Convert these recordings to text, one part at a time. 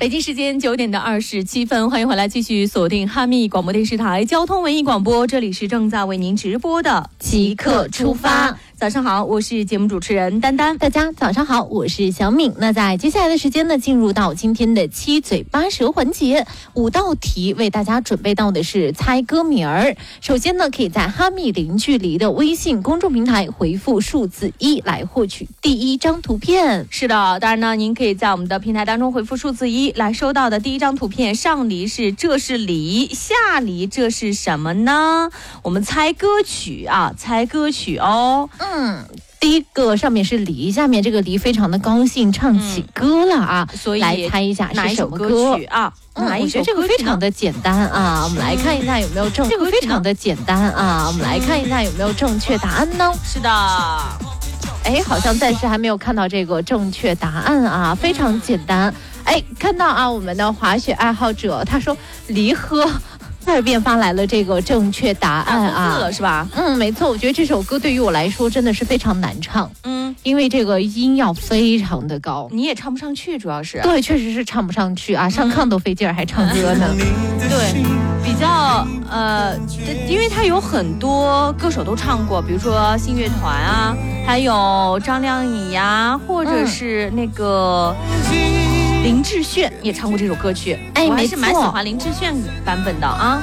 北京时间9点的27分，欢迎回来，继续锁定哈密广播电视台交通文艺广播，这里是正在为您直播的即刻出发。早上好，我是节目主持人丹丹。 大家早上好，我是小敏。那在接下来的时间呢，进入到今天的七嘴八舌环节，5道题为大家准备到的是猜歌名儿。首先呢，可以在哈密零距离的微信公众平台回复数字1来获取第1张图片。 是的，当然呢，您可以在我们的平台当中回复数字1来收到的第1张图片。上梨是这是梨，下梨这是什么呢？我们猜歌曲啊，猜歌曲哦。 第一个上面是梨，下面这个梨非常的高兴，唱起歌了啊， 所以来猜一下是什么歌曲啊？ 我觉得这个非常的简单啊，我们来看一下有没有正这个非常的简单啊，我们来看一下有没有正确答案呢？ 是的。 好像暂时还没有看到这个正确答案啊，非常简单。看到啊，我们的滑雪爱好者他说梨喝。2遍发来了这个正确答案啊， 了是吧？ 没错，我觉得这首歌对于我来说真的是非常难唱，因为这个音要非常的高， 你也唱不上去，主要是对，确实是唱不上去啊，上炕都费劲儿，还唱歌呢。 对，比较因为他有很多歌手都唱过，比如说信乐团啊，还有张靓颖呀，或者是那个。林志炫也唱过这首歌曲，我还是蛮喜欢林志炫版本的啊。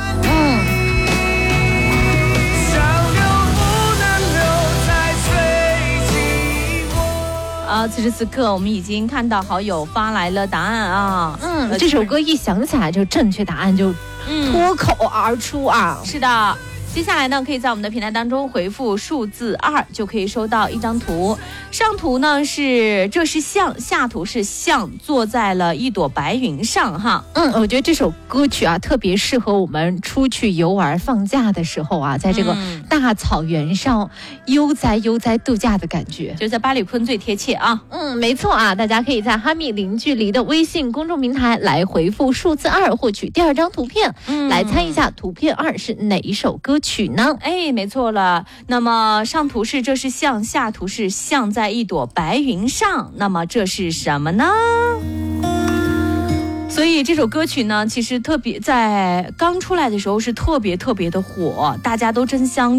此时此刻我们已经看到好友发来了答案啊。 这首歌一响起来就正确答案就脱口而出啊。 是的。接下来呢，可以在我们的平台当中回复数字2，就可以收到1张图。上图呢是这是象，下图是象坐在了一朵白云上哈。 我觉得这首歌曲啊特别适合我们出去游玩放假的时候啊，在这个大草原上悠哉度假的感觉， 就在巴里坤最贴切啊。 没错啊，大家可以在哈密零距离的微信公众平台来回复数字2，获取第2张图片。来猜一下图片2是哪一首歌曲呢？ 没错了。那么上图是这是象，下图是象在一朵白云上，那么这是什么呢？所以这首歌曲呢，其实特别在刚出来的时候是特别的火，大家都争相